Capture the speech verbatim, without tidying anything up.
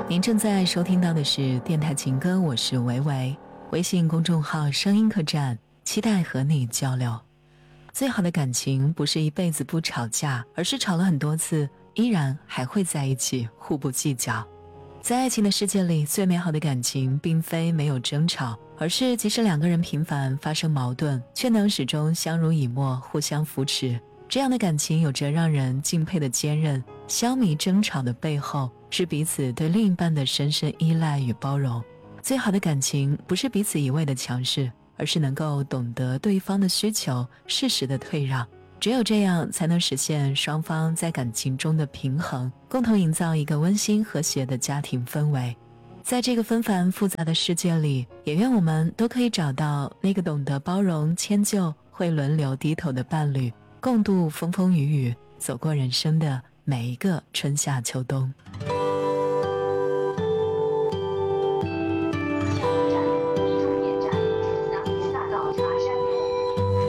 您正在收听到的是电台情歌，我是维维，微信公众号声音客栈，期待和你交流。最好的感情不是一辈子不吵架，而是吵了很多次依然还会在一起，互不计较。在爱情的世界里，最美好的感情并非没有争吵，而是即使两个人频繁发生矛盾，却能始终相濡以沫，互相扶持。这样的感情有着让人敬佩的坚韧。消弭争吵的背后，是彼此对另一半的深深依赖与包容。最好的感情不是彼此一味的强势，而是能够懂得对方的需求，适时的退让。只有这样，才能实现双方在感情中的平衡，共同营造一个温馨和谐的家庭氛围。在这个纷繁复杂的世界里，也愿我们都可以找到那个懂得包容迁就，会轮流低头的伴侣，共度风风雨雨，走过人生的每一个春夏秋冬。